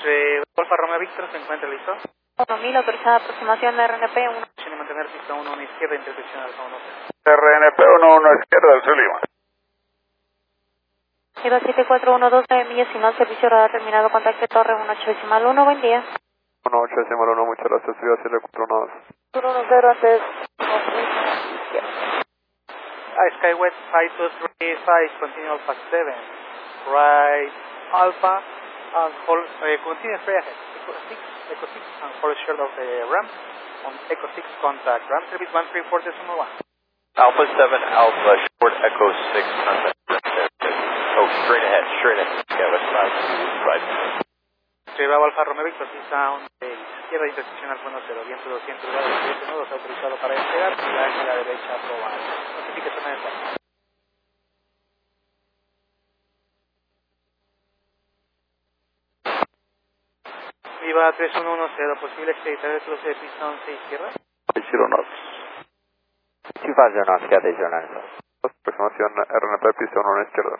Alfa Romeo Víctor se encuentra listo. 1000, autorizada aproximación de RNP 1. Tiene mantener pista 1 izquierda, intersección Alfa 1. RNP 11 izquierda, el Lima. Iba 7412 millas final, servicio radar terminado, contacto torre 18.1, buen día. 18.1, muchas gracias, Ciudad 741. 110 antes. Skywest 5235, continue Alpha 7. Right Alpha and hold, continue straight ahead. Echo 6 and hold short of the ramp on Echo 6 contact. Ramp service 134.1. Alpha 7, Alpha, short Echo 6, contact. Oh, straight ahead. Yeah, that's 5. Bravo Alfa Romeo Víctor, pista izquierda, intersección Alfa 10, viento 200 grados, 7 nudos, autorizado para despegar, y a la derecha aprobado. Notifique zona de entrada. Viva 3110, posible expeditar el cruce de pista 11 izquierda. 0 knots. 25 knots, got it, Jonas. Aproximación RNP, pista 1 izquierda.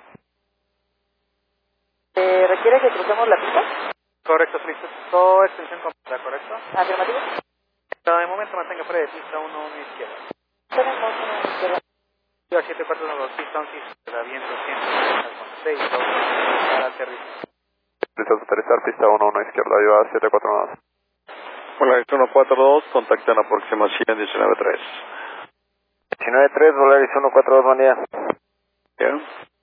¿Requiere que crucemos la pista? Correcto, solicitó extensión completa, ¿correcto? Afirmativo. De momento mantenga fuera de pista 1 izquierda. Tenemos 1 izquierda. Viva 7412, pista 11 izquierda, viento 106, para aterrizar. Listo, aterrizar, pista 1 izquierda, Viva 742. Volaris 142, contacto en aproximación 19.3. 19.3, Volaris 142, buen día. Bien.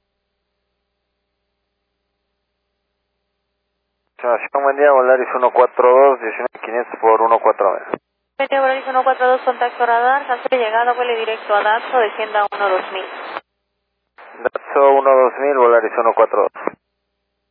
Buen día, Volaris 142, 19.500 por 149. Buen día, Volaris 142, contacto radar, hace llegada, vuele directo a Datso, descienda 12000. Datso 12000, Volaris 142.